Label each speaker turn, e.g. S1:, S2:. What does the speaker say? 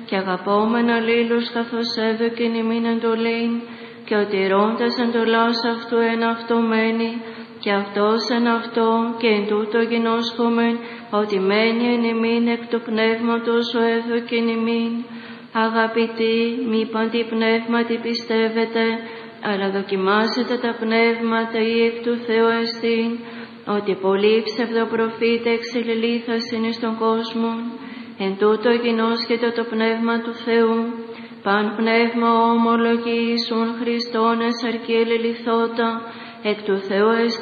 S1: και αγαπώμεν αλλήλους καθώς έδωκεν ημίν εντολήν, και ο τηρώντας εντολάς αυτού εν αυτό μένει, και αυτός εν αυτό, και εν τούτο γινώσκομεν, ότι μένει εν ημίν εκ του πνεύματος ο έδωκεν ημίν. Αγαπητοί, μη παντί πνεύματι πιστεύετε, αλλά δοκιμάσετε τα πνεύματα ή εκ του Θεού εστίν, ότι πολλοί ψευδοπροφήτε εξελιλήθασιν εις τον κόσμο. Εν τούτο γινώσκεται το πνεύμα του Θεού. Παν πνεύμα ομολογήσουν Χριστόν εν σαρκή ελεληθότα, εκ του Θεού